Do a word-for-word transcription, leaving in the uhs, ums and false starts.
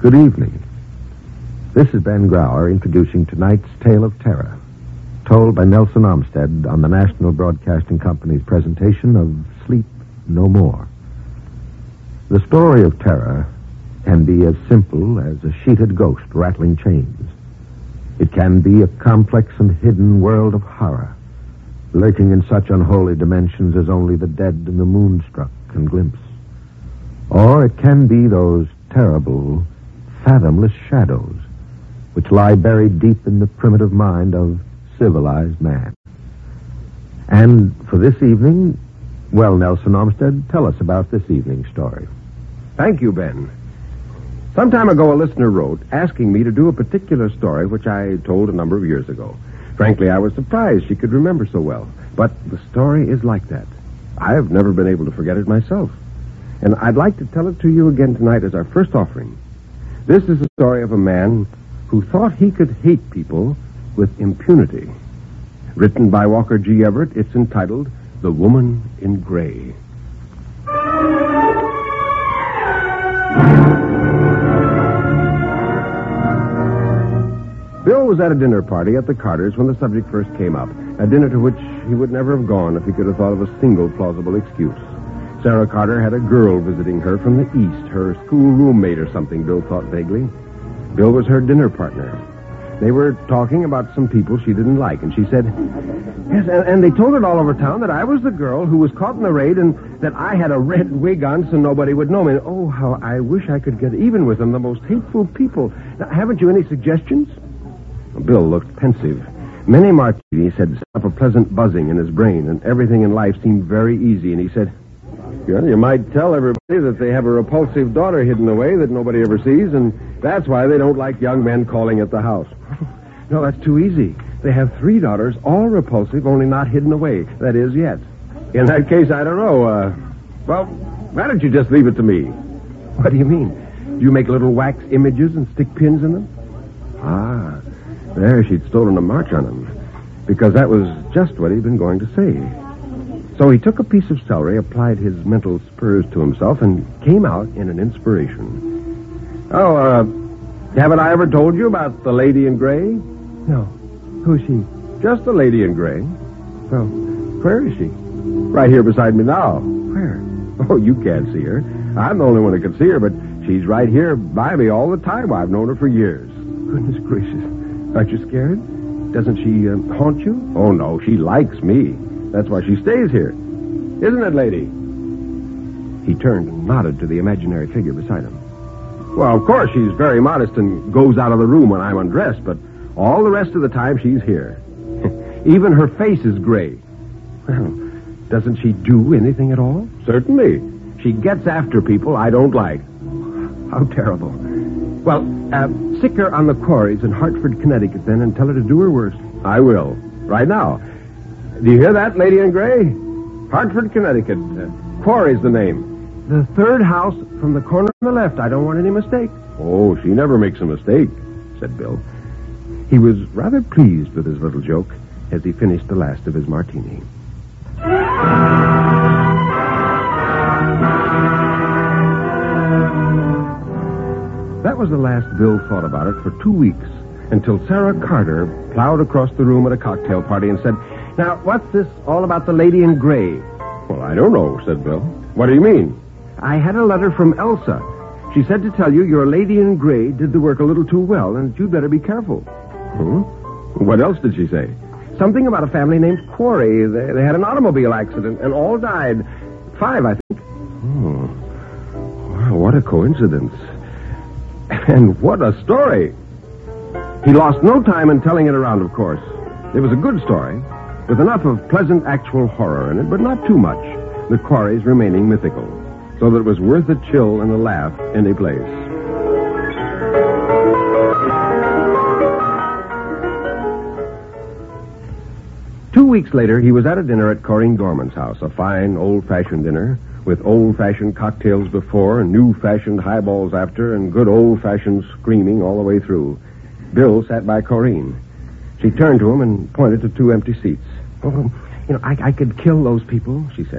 Good evening. This is Ben Grauer introducing tonight's Tale of Terror, told by Nelson Olmsted on the National Broadcasting Company's presentation of Sleep No More. The story of terror can be as simple as a sheeted ghost rattling chains. It can be a complex and hidden world of horror, lurking in such unholy dimensions as only the dead and the moonstruck can glimpse. Or it can be those terrible, fathomless shadows which lie buried deep in the primitive mind of civilized man. And for this evening, well, Nelson Olmsted, tell us about this evening's story. Thank you, Ben. Some time ago, a listener wrote asking me to do a particular story which I told a number of years ago. Frankly, I was surprised she could remember so well. But the story is like that. I've never been able to forget it myself. And I'd like to tell it to you again tonight as our first offering. This is the story of a man who thought he could hate people with impunity. Written by Walker G. Everett, it's entitled The Woman in Gray. Bill was at a dinner party at the Carters when the subject first came up, a dinner to which he would never have gone if he could have thought of a single plausible excuse. Sarah Carter had a girl visiting her from the East, her school roommate or something, Bill thought vaguely. Bill was her dinner partner. They were talking about some people she didn't like, and she said, yes, and, and they told it all over town that I was the girl who was caught in the raid and that I had a red wig on so nobody would know me. And, oh, how I wish I could get even with them, the most hateful people. Now, haven't you any suggestions? Bill looked pensive. Many martinis had set up a pleasant buzzing in his brain, and everything in life seemed very easy, and he said, well, you might tell everybody that they have a repulsive daughter hidden away that nobody ever sees, and that's why they don't like young men calling at the house. No, that's too easy. They have three daughters, all repulsive, only not hidden away. That is, yet. In that case, I don't know. Uh, well, why don't you just leave it to me? What do you mean? Do you make little wax images and stick pins in them? Ah, there she'd stolen a march on him, because that was just what he'd been going to say. So he took a piece of celery, applied his mental spurs to himself, and came out in an inspiration. Oh, uh, haven't I ever told you about the lady in gray? No. Who's she? Just the lady in gray. Well, where is she? Right here beside me now. Where? Oh, you can't see her. I'm the only one who can see her, but she's right here by me all the time. I've known her for years. Goodness gracious. Aren't you scared? Doesn't she uh, haunt you? Oh, no, she likes me. That's why she stays here. Isn't it, lady? He turned and nodded to the imaginary figure beside him. Well, of course, she's very modest and goes out of the room when I'm undressed, but all the rest of the time she's here. Even her face is gray. Well, doesn't she do anything at all? Certainly. She gets after people I don't like. How terrible. Well, uh, sick her on the quarries in Hartford, Connecticut, then, and tell her to do her worst. I will. Right now. Do you hear that, lady in gray? Hartford, Connecticut. Uh, Quarry's the name. The third house from the corner on the left. I don't want any mistake. Oh, she never makes a mistake, said Bill. He was rather pleased with his little joke as he finished the last of his martini. That was the last Bill thought about it for two weeks, until Sarah Carter plowed across the room at a cocktail party and said, now, what's this all about the lady in gray? Well, I don't know, said Bill. What do you mean? I had a letter from Elsa. She said to tell you your lady in gray did the work a little too well, and you'd better be careful. Hmm? What else did she say? Something about a family named Quarry. They, they had an automobile accident, and all died. Five, I think. Oh. Wow, what a coincidence. And what a story. He lost no time in telling it around, of course. It was a good story, with enough of pleasant actual horror in it, but not too much, the quarries remaining mythical, so that it was worth a chill and a laugh any place. Two weeks later, he was at a dinner at Corinne Gorman's house, a fine, old-fashioned dinner, with old-fashioned cocktails before and new-fashioned highballs after and good old-fashioned screaming all the way through. Bill sat by Corinne. She turned to him and pointed to two empty seats. Oh, you know, I, I could kill those people, she said.